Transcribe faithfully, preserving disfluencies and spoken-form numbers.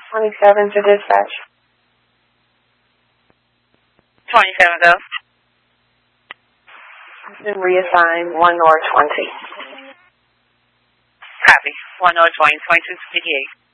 twenty-seven to dispatch. twenty-seven, go. I've been reassigned one North twenty. Copy. one North twenty, twenty-two fifty-eight.